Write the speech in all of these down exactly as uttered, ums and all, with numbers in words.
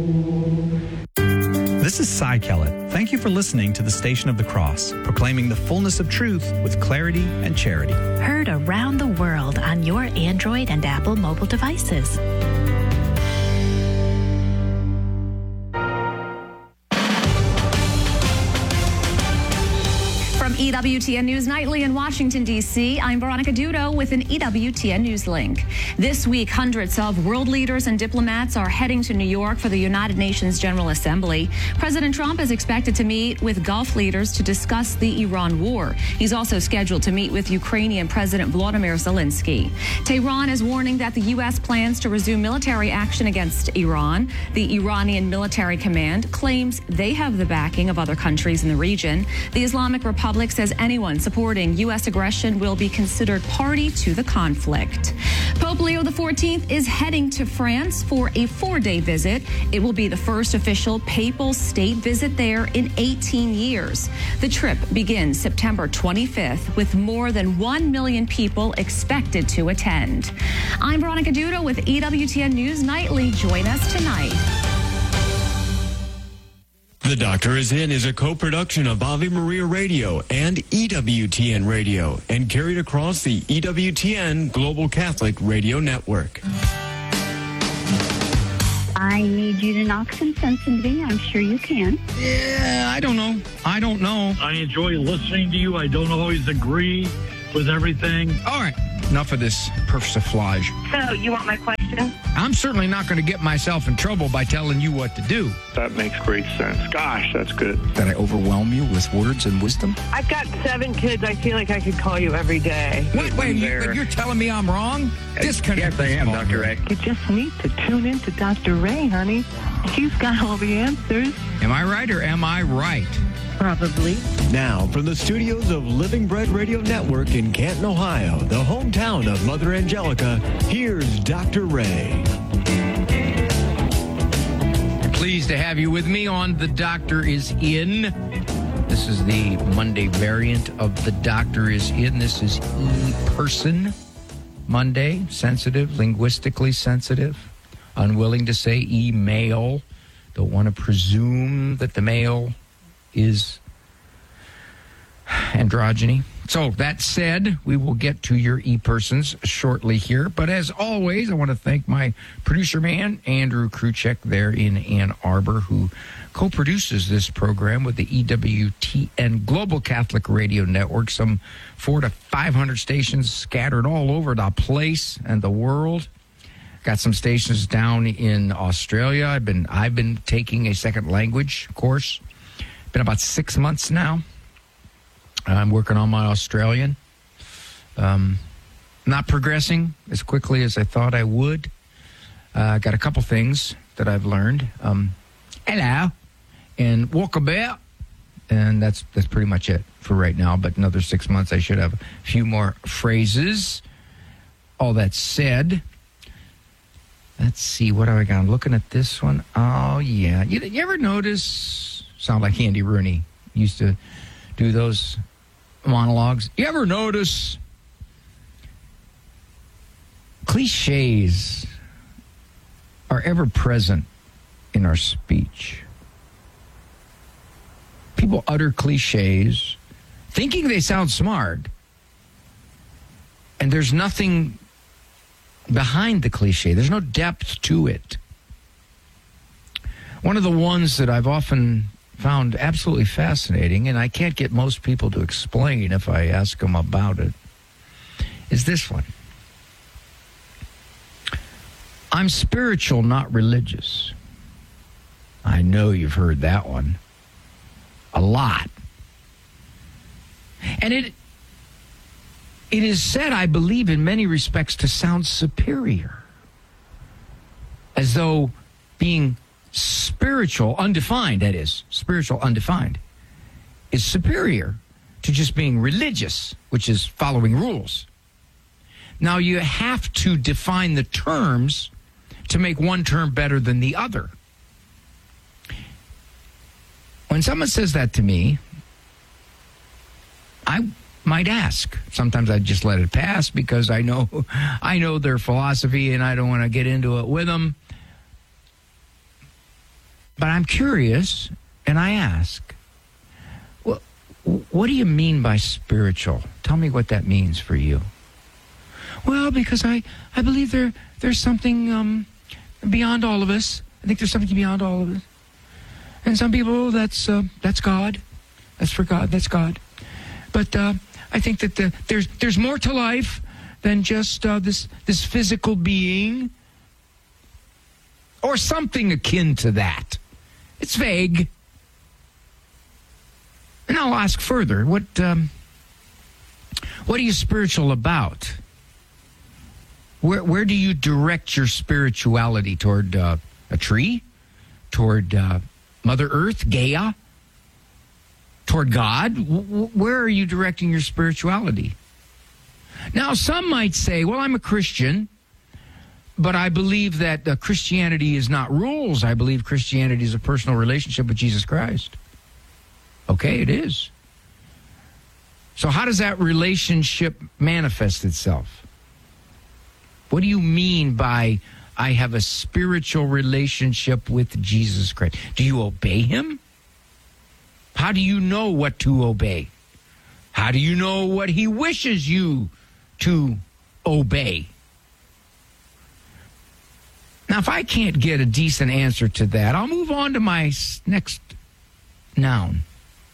This is Cy Kellett. Thank you for listening to the Station of the Cross, proclaiming the fullness of truth with clarity and charity. Heard around the world on your Android and Apple mobile devices. From E W T N News Nightly in Washington, D C, I'm Veronica Dudo with an E W T N News link. This week, hundreds of world leaders and diplomats are heading to New York for the United Nations General Assembly. President Trump is expected to meet with Gulf leaders to discuss the Iran war. He's also scheduled to meet with Ukrainian President Volodymyr Zelensky. Tehran is warning that the U S plans to resume military action against Iran. The Iranian military command claims they have the backing of other countries in the region. The Islamic Republic says anyone supporting U S aggression will be considered party to the conflict. Pope Leo the fourteenth is heading to France for a four-day visit. It will be the first official papal state visit there in eighteen years. The trip begins September twenty-fifth with more than one million people expected to attend. I'm Veronica Dudo with E W T N News Nightly. Join us tonight. The Doctor Is In is a co-production of Ave Maria Radio and E W T N Radio and carried across the E W T N Global Catholic Radio Network. I need you to knock some sense into me. I'm sure you can. Yeah, I don't know. I don't know. I enjoy listening to you. I don't always agree with everything. All right. Enough of this persiflage. So, you want my question? I'm certainly not going to get myself in trouble by telling you what to do. That makes great sense. Gosh, that's good. That I overwhelm you with words and wisdom? I've got seven kids. I feel like I could call you every day. Wait, wait, you, but you're telling me I'm wrong? Disconnect. Yes, I am, Doctor Ray. You just need to tune in to Doctor Ray, honey. He's got all the answers. Am I right or am I right? Probably. Now, from the studios of Living Bread Radio Network in Canton, Ohio, the hometown of Mother Angelica, here's Doctor Ray. Pleased to have you with me on The Doctor Is In. This is the Monday variant of The Doctor Is In. This is E-Person Monday, sensitive, linguistically sensitive, unwilling to say email. Don't want to presume that the male is androgyny. So that said, we will get to your e-persons shortly here. But as always, I want to thank my producer man, Andrew Kruchek, there in Ann Arbor, who co-produces this program with the E W T N Global Catholic Radio Network, some four to five hundred stations scattered all over the place and the world. Got some stations down in Australia. I've been I've been taking a second language course. Been about six months now. I'm working on my Australian. Um, not progressing as quickly as I thought I would. I uh, got a couple things that I've learned. Um, hello and walkabout. And that's that's pretty much it for right now. But another six months, I should have a few more phrases. All that said, let's see, what have I got? I'm looking at this one. Oh, yeah. You, you ever notice... Sound like Andy Rooney used to do those monologues. You ever notice cliches are ever present in our speech? People utter cliches thinking they sound smart, and there's nothing behind the cliche. There's no depth to it. One of the ones that I've often found absolutely fascinating, and I can't get most people to explain if I ask them about it, is this one. I'm spiritual, not religious. I know you've heard that one a lot. And it it is said, I believe, in many respects to sound superior. As though being spiritual, undefined, that is, spiritual, undefined, is superior to just being religious, which is following rules. Now, you have to define the terms to make one term better than the other. When someone says that to me, I might ask. Sometimes I just let it pass because I know, I know their philosophy and I don't want to get into it with them. but I'm curious, and I ask, what, what do you mean by spiritual? Tell me what that means for you. Well, because I, I believe there there's something um, beyond all of us. I think there's something beyond all of us. And some people, that's uh, that's God. That's for God. That's God. But uh, I think that the, there's there's more to life than just uh, this this physical being, or something akin to that. It's vague. And I'll ask further. What um, what are you spiritual about? Where where do you direct your spirituality? Toward uh, a tree? Toward uh, Mother Earth, Gaia? Toward God? W- where are you directing your spirituality? Now, some might say, well, I'm a Christian, but I believe that uh, Christianity is not rules. I believe Christianity is a personal relationship with Jesus Christ. Okay, it is. So how does that relationship manifest itself? What do you mean by, I have a spiritual relationship with Jesus Christ? Do you obey him? How do you know what to obey? How do you know what he wishes you to obey? Now, if I can't get a decent answer to that, I'll move on to my next noun.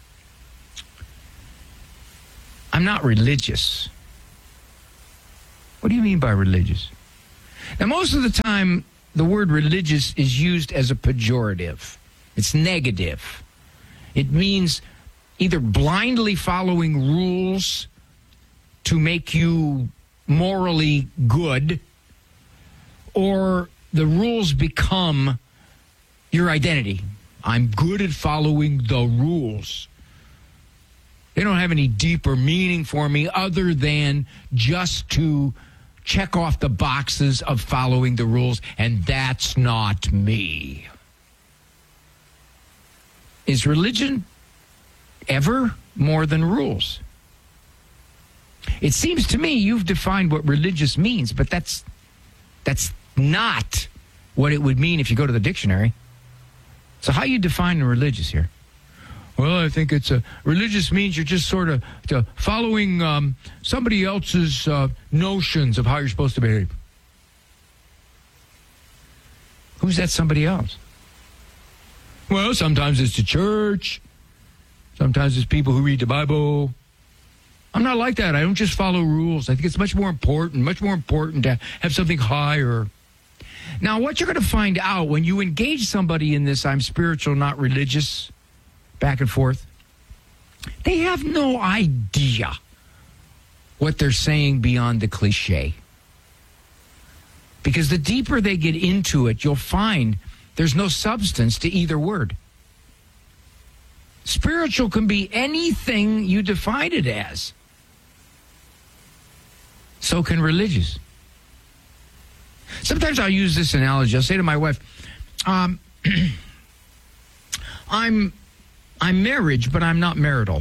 I'm not religious. What do you mean by religious? Now, most of the time, the word religious is used as a pejorative. It's negative. It means either blindly following rules to make you morally good, or the rules become your identity. I'm good at following the rules. They don't have any deeper meaning for me other than just to check off the boxes of following the rules, and that's not me. Is religion ever more than rules? It seems to me you've defined what religious means, but that's that's not what it would mean if you go to the dictionary. So how you define the religious here? Well, I think it's a religious means you're just sort of uh, following um, somebody else's uh, notions of how you're supposed to behave. Who's that somebody else? Well, sometimes it's the church. Sometimes it's people who read the Bible. I'm not like that. I don't just follow rules. I think it's much more important, much more important to have something higher. Now, what you're going to find out when you engage somebody in this I'm spiritual, not religious, back and forth, they have no idea what they're saying beyond the cliche. Because the deeper they get into it, you'll find there's no substance to either word. Spiritual can be anything you define it as. So can religious. Sometimes I'll use this analogy. I'll say to my wife, um, I'm I'm marriage, but I'm not marital.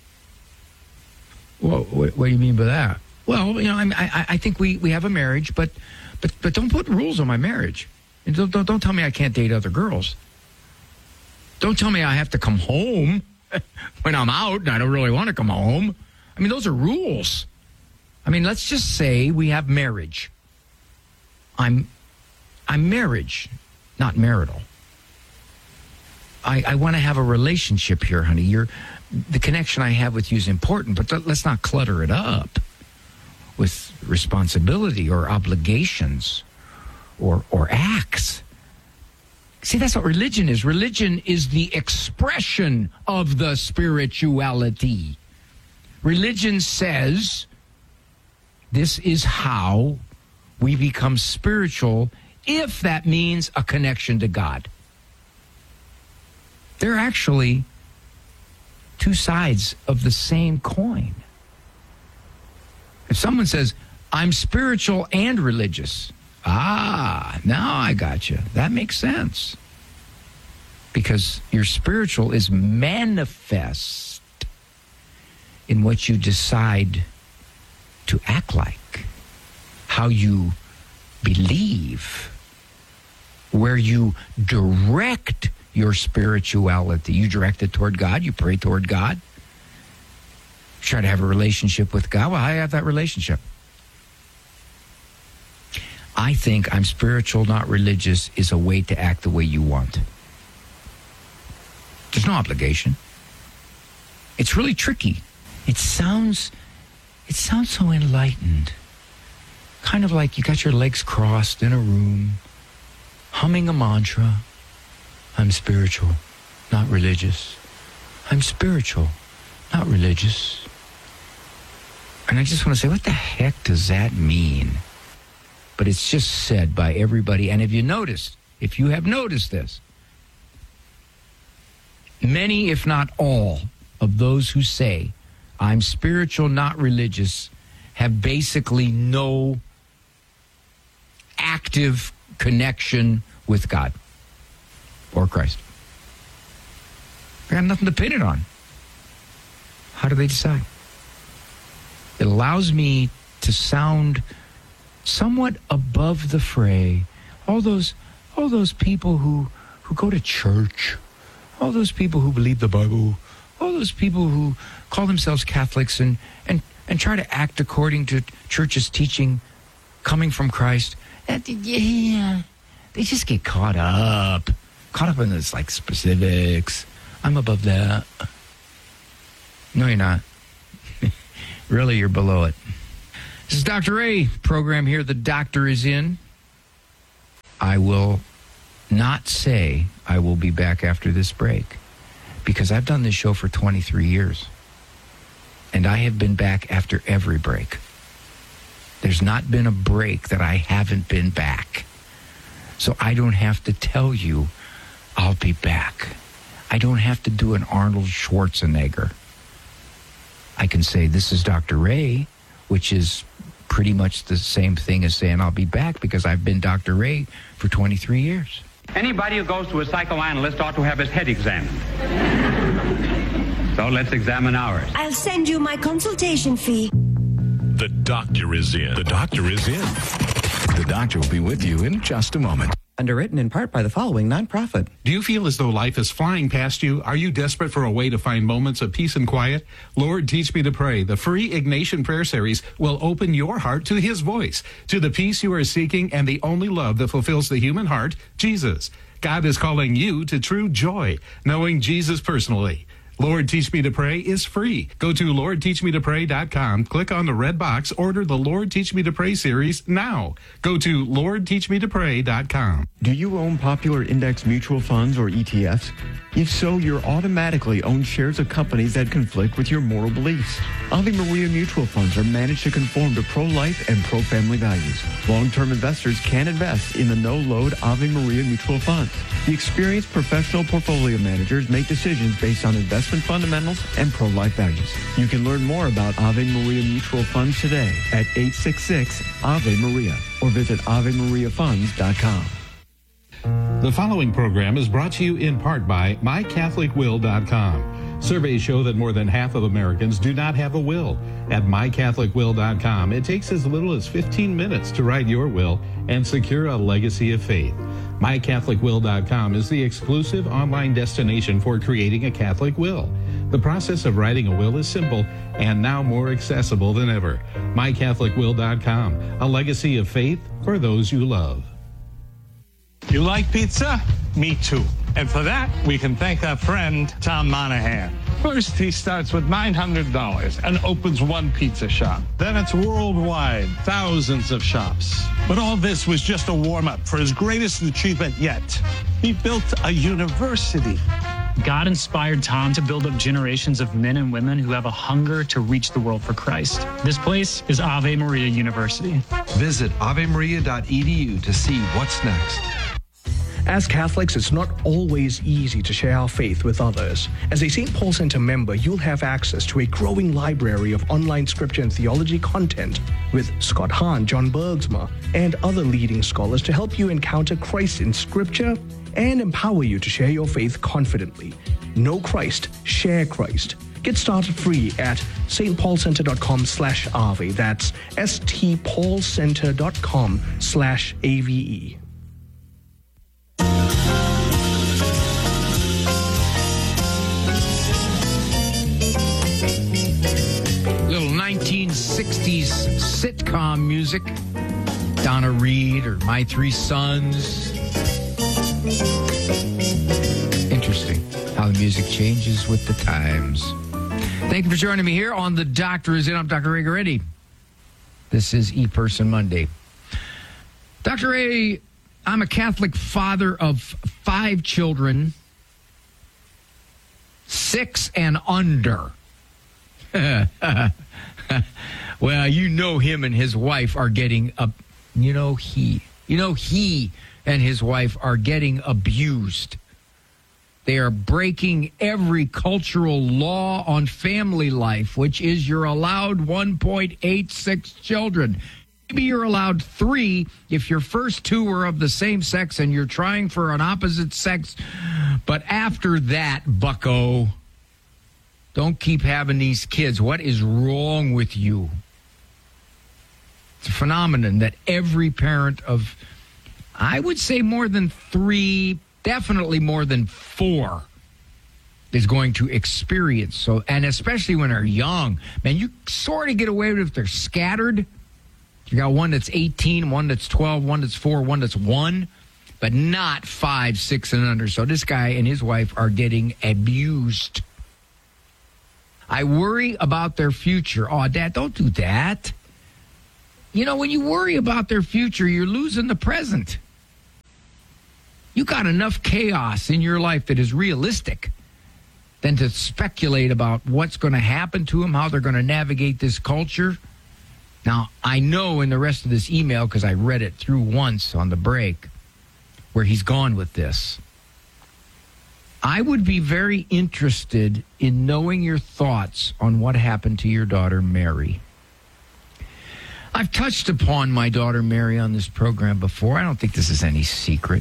Well, what, what do you mean by that? Well, you know, I'm, I I think we, we have a marriage, but but but don't put rules on my marriage. And don't, don't don't tell me I can't date other girls. Don't tell me I have to come home when I'm out and I don't really want to come home. I mean, those are rules. I mean, let's just say we have marriage. I'm I'm marriage, not marital. I, I want to have a relationship here, honey. You're, the connection I have with you is important, but th- let's not clutter it up with responsibility or obligations or or acts. See, that's what religion is. Religion is the expression of the spirituality. Religion says this is how we become spiritual, if that means a connection to God. They're actually two sides of the same coin. If someone says, I'm spiritual and religious, ah, now I got you. That makes sense. Because your spiritual is manifest in what you decide to act like, how you believe, where you direct your spirituality. You direct it toward God. You pray toward God. You try to have a relationship with God. Well, how do you have that relationship? I think I'm spiritual, not religious, is a way to act the way you want. There's no obligation. It's really tricky. It sounds, it sounds so enlightened. Kind of like you got your legs crossed in a room, humming a mantra. I'm spiritual, not religious. I'm spiritual, not religious. And I just want to say, what the heck does that mean? But it's just said by everybody. And if you noticed, if you have noticed this, many, if not all, of those who say, I'm spiritual, not religious, have basically no active connection with God or Christ. They got nothing to pin it on. How do they decide? It allows me to sound somewhat above the fray. All those, all those people who, who go to church, all those people who believe the Bible, all those people who call themselves Catholics and, and, and try to act according to church's teaching coming from Christ. And, yeah, they just get caught up. Caught up in this, like, specifics. I'm above that. No, you're not. Really, you're below it. This is Doctor Ray program here. The doctor is in. I will not say I will be back after this break because I've done this show for twenty-three years. And I have been back after every break. There's not been a break that I haven't been back. So I don't have to tell you I'll be back. I don't have to do an Arnold Schwarzenegger. I can say this is Doctor Ray, which is pretty much the same thing as saying I'll be back because I've been Doctor Ray for twenty-three years. Anybody who goes to a psychoanalyst ought to have his head examined. So let's examine ours. I'll send you my consultation fee. The doctor is in. The doctor is in. The doctor will be with you in just a moment. Underwritten in part by the following nonprofit. Do you feel as though life is flying past you? Are you desperate for a way to find moments of peace and quiet? Lord, Teach Me to Pray, the free Ignatian prayer series, will open your heart to His voice, to the peace you are seeking and the only love that fulfills the human heart, Jesus. God is calling you to true joy, knowing Jesus personally. Lord, Teach Me to Pray is free. Go to lord teach me to pray dot com, click on the red box, order the Lord Teach Me to Pray series now. Go to lord teach me to pray dot com. Do you own popular index mutual funds or E T Fs? If so, you're automatically own shares of companies that conflict with your moral beliefs. Ave Maria mutual funds are managed to conform to pro-life and pro-family values. Long-term investors can invest in the no-load Ave Maria mutual funds. The experienced professional portfolio managers make decisions based on investment fundamentals and pro-life values. You can learn more about Ave Maria mutual funds today at eight six six Ave Maria or visit ave maria funds dot com. The following program is brought to you in part by my catholic will dot com. Surveys show that more than half of Americans do not have a will. At my catholic will dot com, it takes as little as fifteen minutes to write your will and secure a legacy of faith. my catholic will dot com is the exclusive online destination for creating a Catholic will. The process of writing a will is simple and now more accessible than ever. my catholic will dot com, a legacy of faith for those you love. You like pizza? Me too. And for that, we can thank our friend, Tom Monahan. First, he starts with nine hundred dollars and opens one pizza shop. Then it's worldwide, thousands of shops. But all this was just a warm-up for his greatest achievement yet. He built a university. God inspired Tom to build up generations of men and women who have a hunger to reach the world for Christ. This place is Ave Maria University. Visit ave maria dot e d u to see what's next. As Catholics, it's not always easy to share our faith with others. As a Saint Paul Center member, you'll have access to a growing library of online scripture and theology content with Scott Hahn, John Bergsma, and other leading scholars to help you encounter Christ in scripture and empower you to share your faith confidently. Know Christ, share Christ. Get started free at st paul center dot com slash ave. That's s t paul center dot com slash A V E. nineteen sixties sitcom music. Donna Reed or My Three Sons. Interesting how the music changes with the times. Thank you for joining me here on The Doctor Is In. I'm Doctor Ray Goretti. This is E-Person Monday. Doctor Ray, I'm a Catholic father of five children, six and under. Well, you know him and his wife are getting a, you know he, you know he and his wife are getting abused. They are breaking every cultural law on family life, which is you're allowed one point eight six children. Maybe you're allowed three if your first two are of the same sex and you're trying for an opposite sex. But after that, bucko, don't keep having these kids. What is wrong with you? It's a phenomenon that every parent of, I would say more than three, definitely more than four, is going to experience. So, and especially when they're young, man, you sort of get away with it if they're scattered. You got one that's eighteen, one that's twelve, one that's four, one that's one, but not five, six, and under. So this guy and his wife are getting abused. I worry about their future. Oh, Dad, don't do that. You know, when you worry about their future, you're losing the present. You got enough chaos in your life that is realistic than to speculate about what's going to happen to them, how they're going to navigate this culture. Now, I know in the rest of this email, because I read it through once on the break, where he's gone with this. I would be very interested in knowing your thoughts on what happened to your daughter, Mary. I've touched upon my daughter, Mary, on this program before. I don't think this is any secret.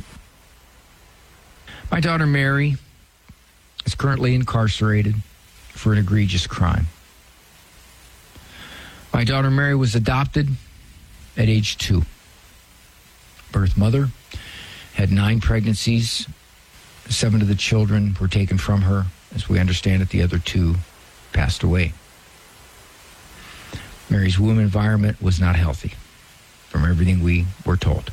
My daughter, Mary, is currently incarcerated for an egregious crime. My daughter, Mary, was adopted at age two. Birth mother, had nine pregnancies. Seven of the children were taken from her. As we understand it, the other two passed away. Mary's womb environment was not healthy, from everything we were told.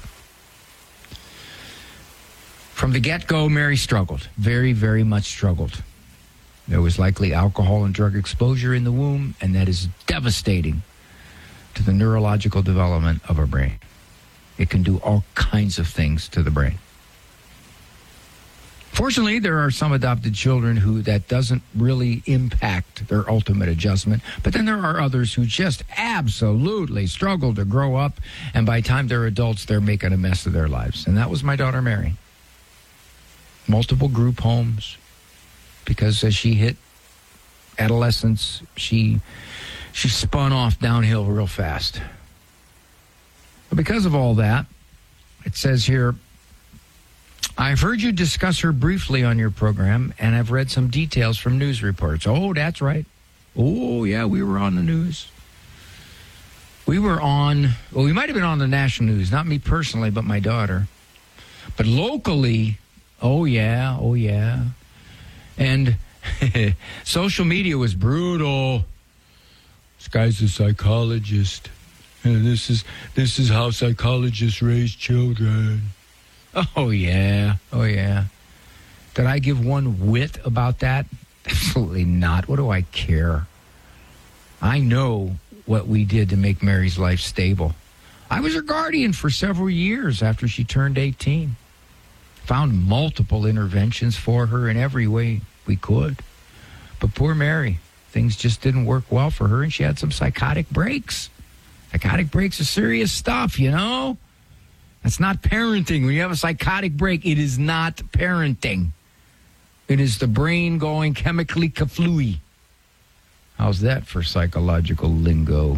From the get-go, Mary struggled, very, very much struggled. There was likely alcohol and drug exposure in the womb, and that is devastating to the neurological development of our brain. It can do all kinds of things to the brain. Fortunately, there are some adopted children who that doesn't really impact their ultimate adjustment, but then there are others who just absolutely struggle to grow up, and by the time they're adults, they're making a mess of their lives. And that was my daughter, Mary. Multiple group homes, because as she hit adolescence, she she spun off downhill real fast. But because of all that, it says here, I've heard you discuss her briefly on your program, and I've read some details from news reports. Oh, that's right. Oh, yeah, we were on the news. We were on, well, we might have been on the national news, not me personally, but my daughter. But locally, oh, yeah, oh, yeah. And social media was brutal. This guy's a psychologist. And this is this is how psychologists raise children. Oh, yeah. Oh, yeah. Did I give one whit about that? Absolutely not. What do I care? I know what we did to make Mary's life stable. I was her guardian for several years after she turned eighteen. Found multiple interventions for her in every way we could. But poor Mary, things just didn't work well for her, and she had some psychotic breaks. Psychotic breaks are serious stuff, you know? That's not parenting. When you have a psychotic break, it is not parenting. It is the brain going chemically kaflooey. How's that for psychological lingo?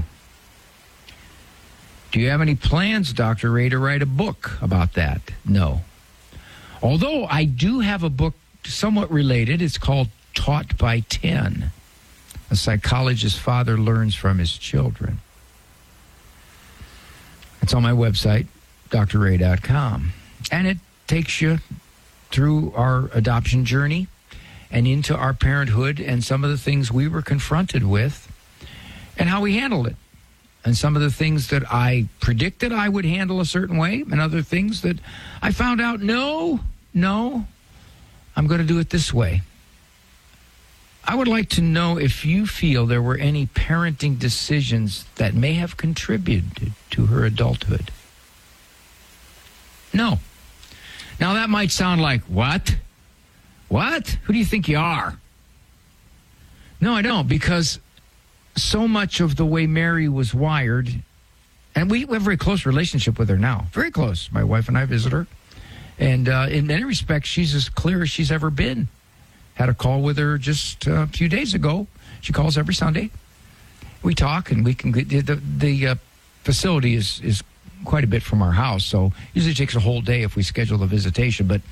Do you have any plans, Doctor Ray, to write a book about that? No. Although I do have a book somewhat related. It's called Taught by ten. A psychologist's father learns from his children. It's on my website, D R ray dot com. And it takes you through our adoption journey and into our parenthood and some of the things we were confronted with and how we handled it. And some of the things that I predicted I would handle a certain way, and other things that I found out, no, no, I'm going to do it this way. I would like to know if you feel there were any parenting decisions that may have contributed to her adulthood. No. Now, that might sound like, what? What? Who do you think you are? No, I don't, because so much of the way Mary was wired, and we have a very close relationship with her now. Very close. My wife and I visit her. And uh, in many respects, she's as clear as she's ever been. Had a call with her just a few days ago. She calls every Sunday. We talk, and we can get the, the uh, facility is, is quite a bit from our house, so usually takes a whole day if we schedule the visitation. But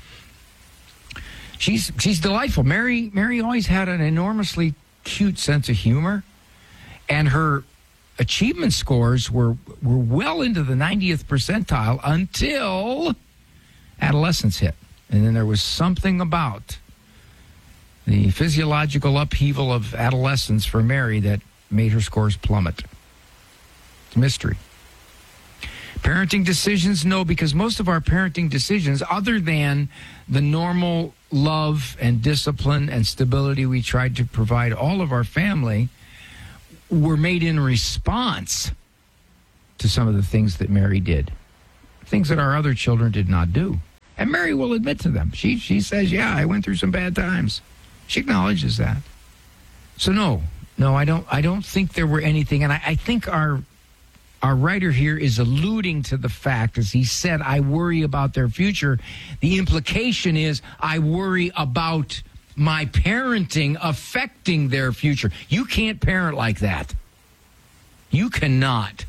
she's she's delightful. Mary Mary always had an enormously cute sense of humor. And her achievement scores were, were well into the ninetieth percentile until adolescence hit. And then there was something about the physiological upheaval of adolescence for Mary that made her scores plummet. It's a mystery. Parenting decisions, no, because most of our parenting decisions, other than the normal love and discipline and stability we tried to provide all of our family, were made in response to some of the things that Mary did, things that our other children did not do. And Mary will admit to them. She she says, yeah, I went through some bad times. She acknowledges that. So no, no, I don't I don't think there were anything. And I, I think our our writer here is alluding to the fact, as he said, I worry about their future. The implication is I worry about my parenting affecting their future. You can't parent like that. You cannot.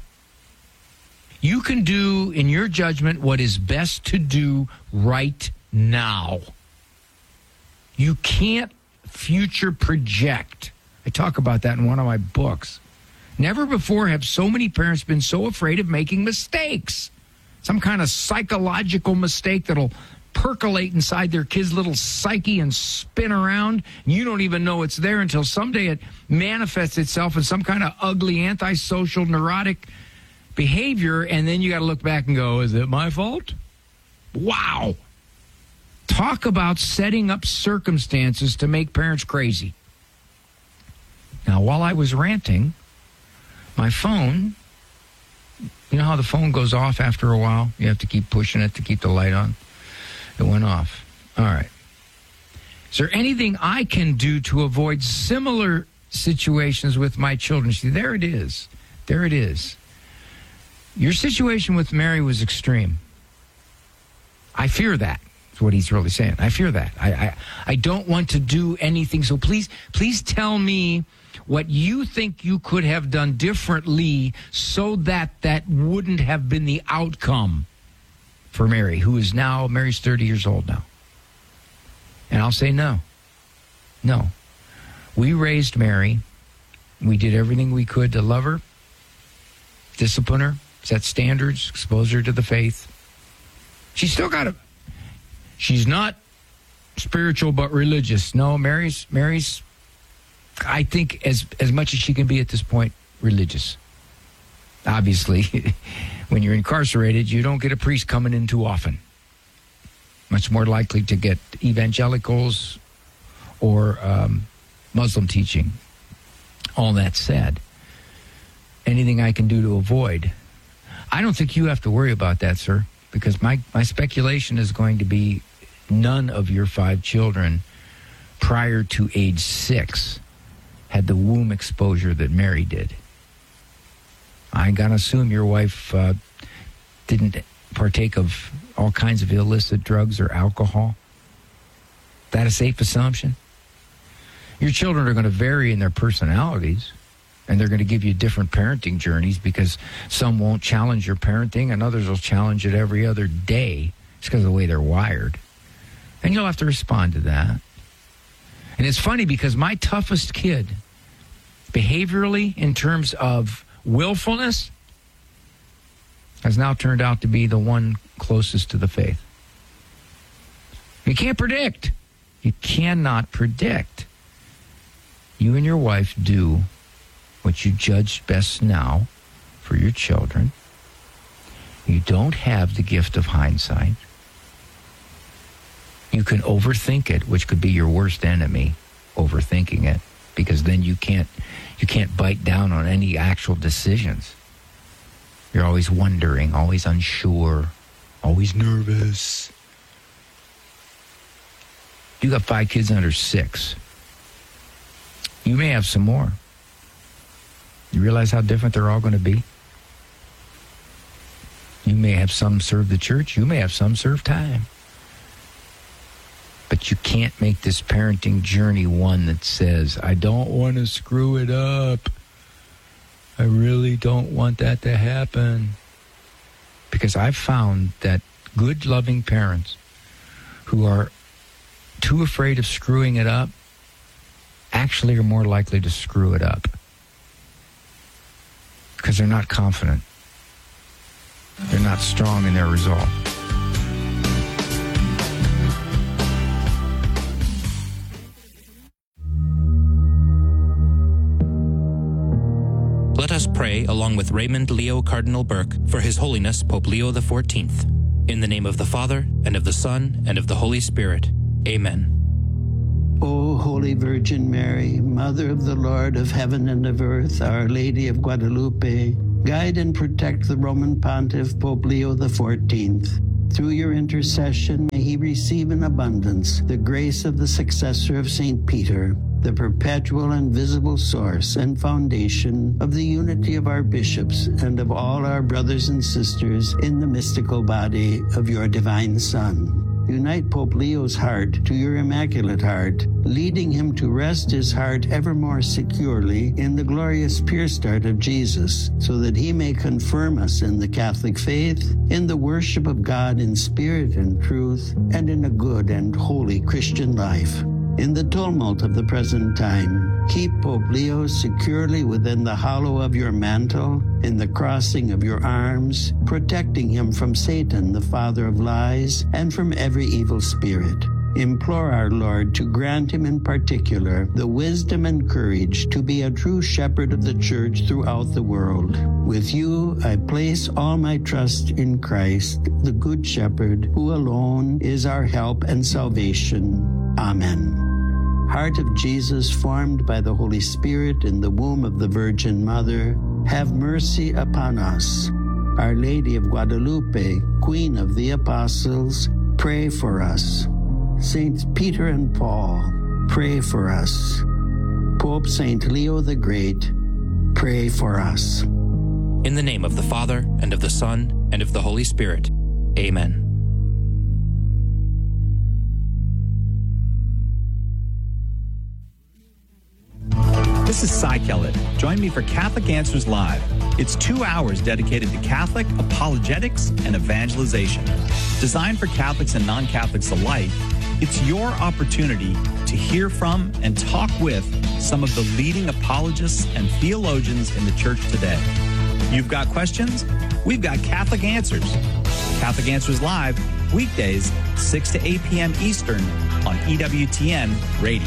You can do, in your judgment, what is best to do right now. You can't future project. I talk about that in one of my books. Never before have so many parents been so afraid of making mistakes. Some kind of psychological mistake that'll percolate inside their kid's little psyche and spin around. You don't even know it's there until someday it manifests itself in some kind of ugly, antisocial, neurotic behavior, and then you got to look back and go, is it my fault? Wow. Talk about setting up circumstances to make parents crazy. Now, while I was ranting, my phone, you know how the phone goes off after a while? You have to keep pushing it to keep the light on. It went off. All right. Is there anything I can do to avoid similar situations with my children? See, there it is. There it is. Your situation with Mary was extreme. I fear that. That's what he's really saying. I fear that. I, I, I don't want to do anything. So please, please tell me what you think you could have done differently so that that wouldn't have been the outcome for Mary, who is now, Mary's thirty years old now. And I'll say no. No. We raised Mary. We did everything we could to love her, discipline her, set standards, expose her to the faith. She's still got a, she's not spiritual but religious. No, Mary's, Mary's, I think as, as much as she can be at this point, religious. Obviously, when you're incarcerated, you don't get a priest coming in too often. Much more likely to get evangelicals or um, Muslim teaching. All that said, anything I can do to avoid. I don't think you have to worry about that, sir, because my, my speculation is going to be none of your five children prior to age six had the womb exposure that Mary did. I got to assume your wife uh, didn't partake of all kinds of illicit drugs or alcohol. That a safe assumption? Your children are going to vary in their personalities, and they're going to give you different parenting journeys because some won't challenge your parenting and others will challenge it every other day just because of the way they're wired. And you'll have to respond to that. And it's funny because my toughest kid, behaviorally, in terms of willfulness, has now turned out to be the one closest to the faith. You can't predict. You cannot predict. You and your wife do what you judge best now for your children. You don't have the gift of hindsight. You can overthink it, which could be your worst enemy, overthinking it, because then you can't you can't bite down on any actual decisions. You're always wondering, always unsure, always nervous. You got five kids under six. You may have some more. You realize how different they're all going to be? You may have some serve the church. You may have some serve time. But you can't make this parenting journey one that says, I don't want to screw it up. I really don't want that to happen. Because I've found that good, loving parents who are too afraid of screwing it up actually are more likely to screw it up. Because they're not confident. They're not strong in their resolve. Let us pray along with Raymond Leo Cardinal Burke for His Holiness Pope Leo the fourteenth. In the name of the Father, and of the Son, and of the Holy Spirit. Amen. O Holy Virgin Mary, Mother of the Lord of heaven and of earth, Our Lady of Guadalupe, guide and protect the Roman Pontiff Pope Leo the fourteenth. Through your intercession, may he receive in abundance the grace of the successor of Saint Peter, the perpetual and visible source and foundation of the unity of our bishops and of all our brothers and sisters in the mystical body of your divine Son. Unite Pope Leo's heart to your immaculate heart, leading him to rest his heart ever more securely in the glorious pure start of Jesus, so that he may confirm us in the Catholic faith, in the worship of God in spirit and truth, and in a good and holy Christian life. In the tumult of the present time, keep Pope Leo securely within the hollow of your mantle, in the crossing of your arms, protecting him from Satan, the father of lies, and from every evil spirit. Implore our Lord to grant him in particular the wisdom and courage to be a true shepherd of the church throughout the world. With you, I place all my trust in Christ, the Good Shepherd, who alone is our help and salvation. Amen. Heart of Jesus, formed by the Holy Spirit in the womb of the Virgin Mother, have mercy upon us. Our Lady of Guadalupe, Queen of the Apostles, pray for us. Saints Peter and Paul, pray for us. Pope Saint Leo the Great, pray for us. In the name of the Father, and of the Son, and of the Holy Spirit. Amen. This is Cy Kellett. Join me for Catholic Answers Live. It's two hours dedicated to Catholic apologetics and evangelization. Designed for Catholics and non-Catholics alike, it's your opportunity to hear from and talk with some of the leading apologists and theologians in the church today. You've got questions? We've got Catholic Answers. Catholic Answers Live, weekdays, six to eight p.m. Eastern on E W T N Radio.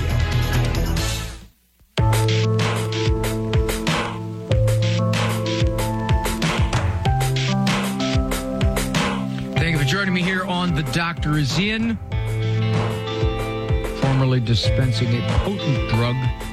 Joining me here on The Doctor Is In, formerly dispensing a potent drug,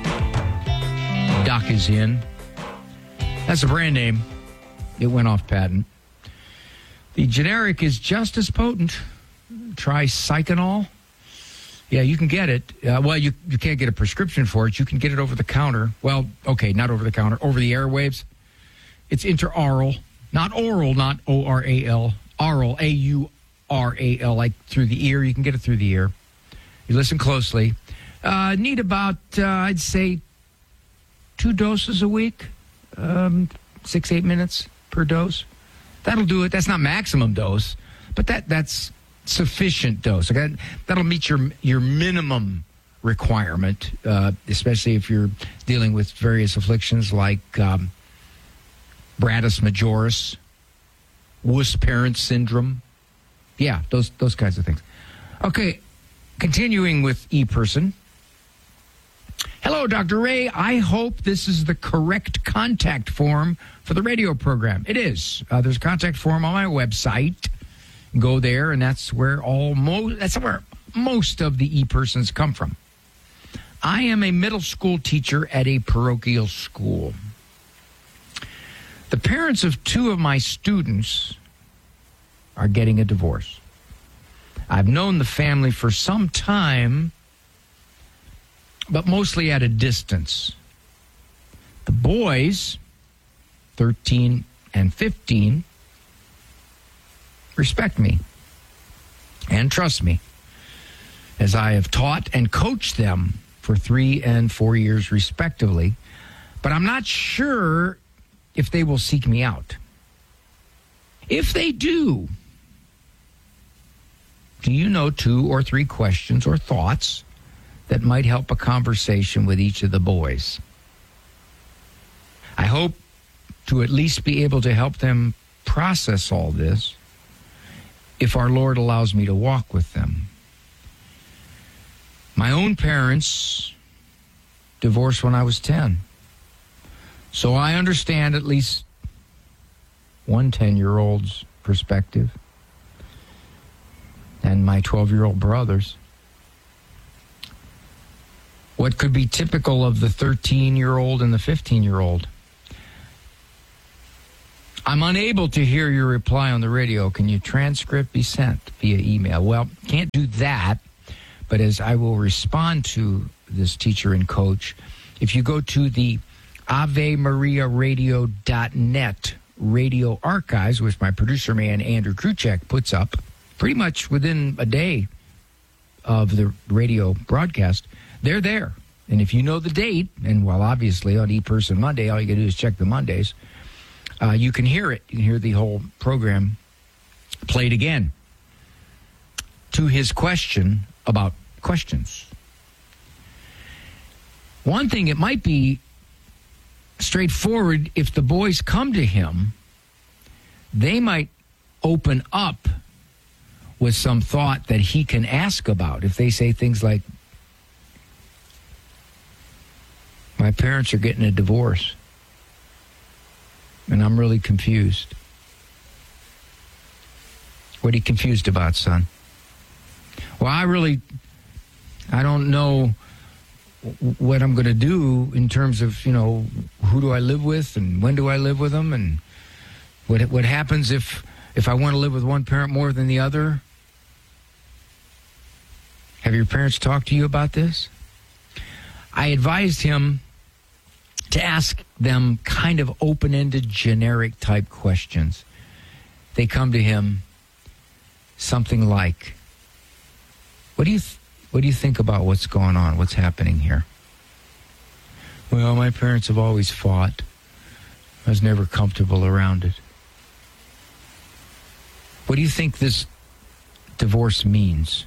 Doc Is In. That's a brand name. It went off patent. The generic is just as potent. Try Psychanol. Yeah, you can get it. Uh, well, you, you can't get a prescription for it. You can get it over the counter. Well, okay, not over the counter, over the airwaves. It's intraoral, not oral, not O R A L. Aural, A U R A L, like through the ear. You can get it through the ear. You listen closely. Uh, need about, uh, I'd say, two doses a week, um, six, eight minutes per dose. That'll do it. That's not maximum dose, but that that's sufficient dose. Okay? That'll meet your your minimum requirement, uh, especially if you're dealing with various afflictions like um, Bratus majoris, wuss parent syndrome. Yeah, those those kinds of things. Okay, continuing with E-Person. Hello, Doctor Ray. I hope this is the correct contact form for the radio program. It is. Uh, there's a contact form on my website. Go there, and that's where all mo- that's where most of the e-persons come from. I am a middle school teacher at a parochial school. The parents of two of my students are getting a divorce. I've known the family for some time, but mostly at a distance. The boys, thirteen and fifteen, respect me and trust me, as I have taught and coached them for three and four years respectively, but I'm not sure if they will seek me out. If they do, do you know two or three questions or thoughts that might help a conversation with each of the boys? I hope to at least be able to help them process all this if our Lord allows me to walk with them. My own parents divorced when I was ten. So I understand at least one ten-year-old's perspective and my twelve-year-old brother's. What could be typical of the thirteen-year-old and the fifteen-year-old? I'm unable to hear your reply on the radio. Can your transcript be sent via email? Well, can't do that, but as I will respond to this teacher and coach, if you go to the Ave Maria Radio dot net radio archives, which my producer man Andrew Kruchek puts up pretty much within a day of the radio broadcast, they're there. And if you know the date, and well, obviously on ePerson Monday, all you got to do is check the Mondays, uh, you can hear it. You can hear the whole program played again. To his question about questions. One thing, it might be straightforward if the boys come to him, they might open up with some thought that he can ask about. If they say things like, my parents are getting a divorce, and I'm really confused. What are you confused about, son? Well, I really, I don't know what I'm going to do in terms of, you know, who do I live with and when do I live with them, and what what happens if if I want to live with one parent more than the other. Have your parents talked to you about this? I advised him to ask them kind of open-ended, generic type questions. They come to him something like, what do you th- what do you think about what's going on? What's happening here? Well, my parents have always fought. I was never comfortable around it. What do you think this divorce means?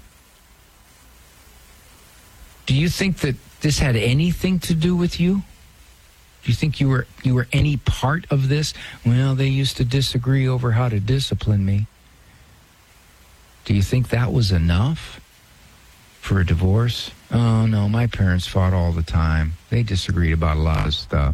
Do you think that this had anything to do with you? Do you think you were you were any part of this? Well, they used to disagree over how to discipline me. Do you think that was enough for a divorce? Oh, no, my parents fought all the time. They disagreed about a lot of stuff.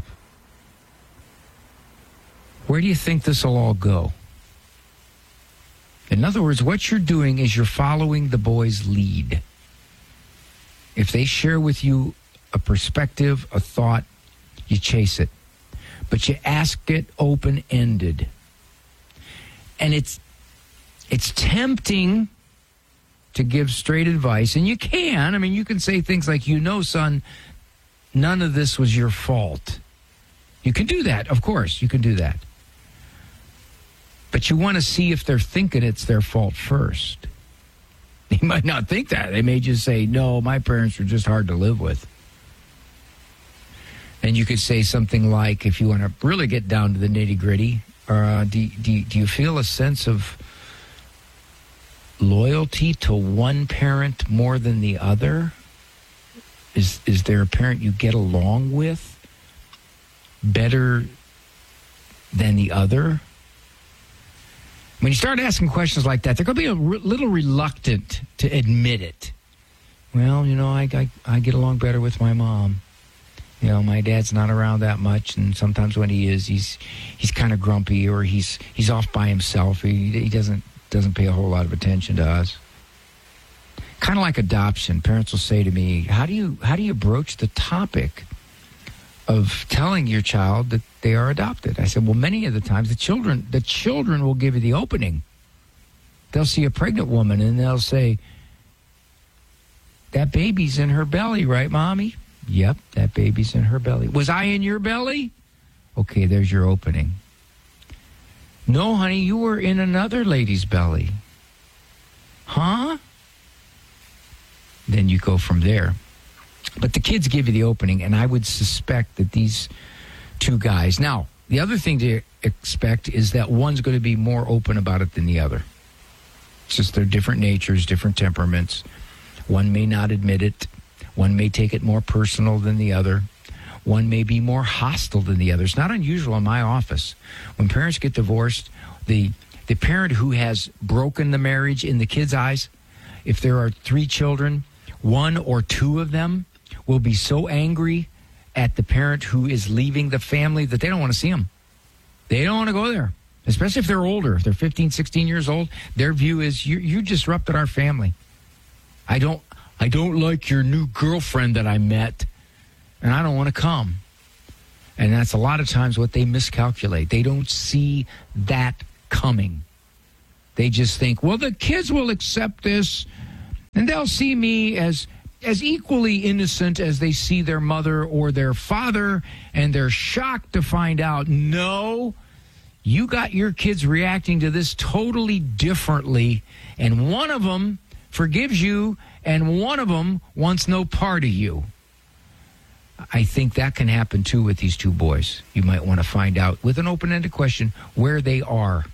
Where do you think this will all go? In other words, what you're doing is you're following the boys' lead. If they share with you a perspective, a thought, you chase it. But you ask it open-ended. And it's it's tempting to give straight advice, and you can. I mean, you can say things like, you know, son, none of this was your fault. You can do that, of course, you can do that. But you want to see if they're thinking it's their fault first. They might not think that. They may just say, no, my parents were just hard to live with. And you could say something like, if you want to really get down to the nitty-gritty, uh, do, do, do you feel a sense of loyalty to one parent more than the other? Is is there a parent you get along with better than the other? When you start asking questions like that, they're going to be a re- little reluctant to admit it. Well, you know, I, I I get along better with my mom. You know, my dad's not around that much, and sometimes when he is, he's he's kind of grumpy, or he's he's off by himself. He he doesn't doesn't pay a whole lot of attention to us. Kind of like adoption. Parents will say to me, "How do you how do you broach the topic of telling your child that they are adopted?" I said, "Well, many of the times the children the children will give you the opening. They'll see a pregnant woman and they'll say, 'That baby's in her belly, right, Mommy?' 'Yep, that baby's in her belly.' 'Was I in your belly?' 'Okay, there's your opening.' 'No, honey, you were in another lady's belly.' 'Huh?' Then you go from there. But the kids give you the opening, and I would suspect that these two guys... Now, the other thing to expect is that one's going to be more open about it than the other. It's just they're different natures, different temperaments. One may not admit it. One may take it more personal than the other. One may be more hostile than the other. It's not unusual in my office. When parents get divorced, the the parent who has broken the marriage in the kids' eyes, if there are three children, one or two of them will be so angry at the parent who is leaving the family that they don't want to see them. They don't want to go there, especially if they're older. If they're fifteen, sixteen years old, their view is, you, you disrupted our family. I don't I don't like your new girlfriend that I met, and I don't want to come. And that's a lot of times what they miscalculate. They don't see that coming. They just think, well, the kids will accept this, and they'll see me as as equally innocent as they see their mother or their father, and they're shocked to find out, no, you got your kids reacting to this totally differently, and one of them forgives you, and one of them wants no part of you. I think that can happen, too, with these two boys. You might want to find out, with an open-ended question, where they are.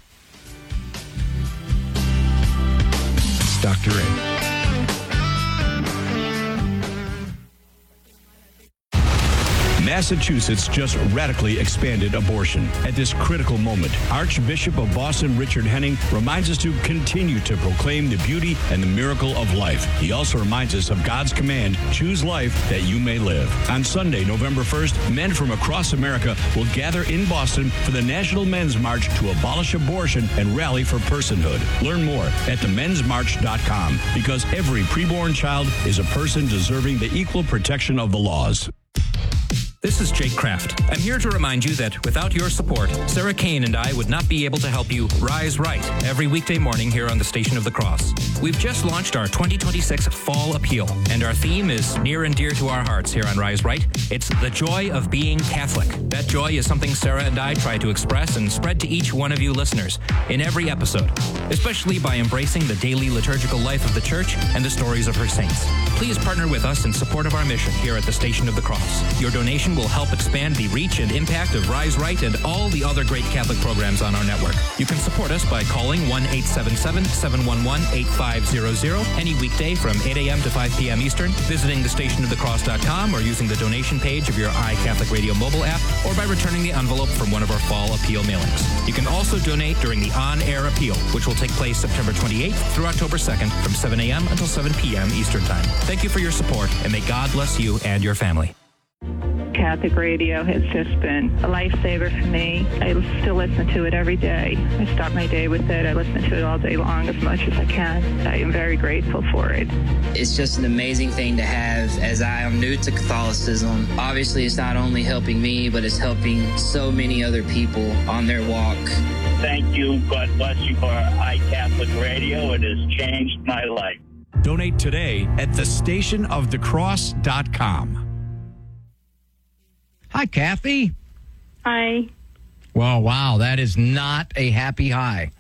It's Doctor Ray. Massachusetts just radically expanded abortion. At this critical moment, Archbishop of Boston Richard Henning reminds us to continue to proclaim the beauty and the miracle of life. He also reminds us of God's command, choose life that you may live. On Sunday, November first, men from across America will gather in Boston for the National Men's March to abolish abortion and rally for personhood. Learn more at the men's march dot com, because every preborn child is a person deserving the equal protection of the laws. This is Jake Kraft. I'm here to remind you that without your support, Sarah Kane and I would not be able to help you rise right every weekday morning here on the Station of the Cross. We've just launched our twenty twenty-six Fall Appeal, and our theme is near and dear to our hearts here on Rise Right. It's the joy of being Catholic. That joy is something Sarah and I try to express and spread to each one of you listeners in every episode, especially by embracing the daily liturgical life of the Church and the stories of her saints. Please partner with us in support of our mission here at the Station of the Cross. Your donation will help expand the reach and impact of Rise Right and all the other great Catholic programs on our network. You can support us by calling one eight seven seven, seven one one, eight five zero zero any weekday from eight a.m. to five p.m. Eastern, visiting the station of the cross dot com, or using the donation page of your iCatholic Radio mobile app, or by returning the envelope from one of our Fall Appeal mailings. You can also donate during the On-Air Appeal, which will take place September twenty-eighth through October second from seven a.m. until seven p.m. Eastern Time. Thank you for your support, and may God bless you and your family. Catholic radio has just been a lifesaver for me. I still listen to it every day. I start my day with it. I listen to it all day long as much as I can. I am very grateful for it. It's just an amazing thing to have, as I am new to Catholicism. Obviously, it's not only helping me, but it's helping so many other people on their walk. Thank you. God bless you for iCatholic Radio. It has changed my life. Donate today at the station of the cross dot com. Hi, Kathy. Hi. Well, wow, that is not a happy high.